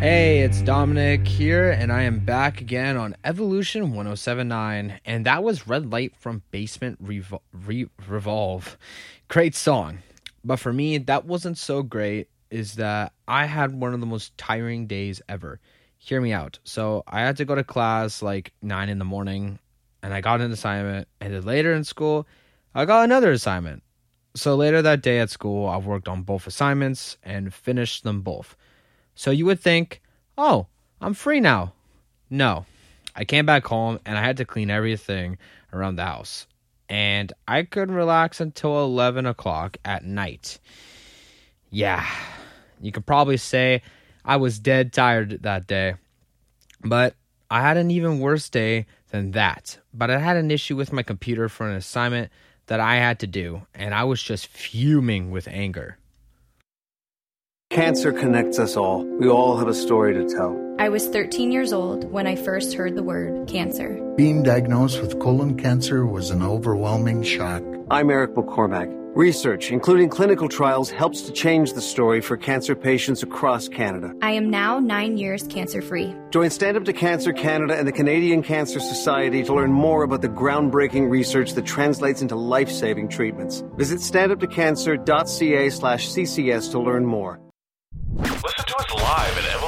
Hey, it's Dominic here, and I am back again on Evolution 1079, and that was Red Light from Basement Revolve. Great song. But for me, that wasn't so great, is that I had one of the most tiring days ever. Hear me out. So I had to go to class like 9 in the morning, and I got an assignment, and then later in school, I got another assignment. So later that day at school, I worked on both assignments and finished them both. So you would think, oh, I'm free now. No, I came back home and I had to clean everything around the house. And I couldn't relax until 11 o'clock at night. Yeah, you could probably say I was dead tired that day. But I had an even worse day than that. But I had an issue with my computer for an assignment that I had to do. And I was just fuming with anger. Cancer connects us all. We all have a story to tell. I was 13 years old when I first heard the word cancer. Being diagnosed with colon cancer was an overwhelming shock. I'm Eric McCormack. Research, including clinical trials, helps to change the story for cancer patients across Canada. I am now 9 years cancer-free. Join Stand Up to Cancer Canada and the Canadian Cancer Society to learn more about the groundbreaking research that translates into life-saving treatments. Visit standuptocancer.ca/CCS to learn more. Listen to us live at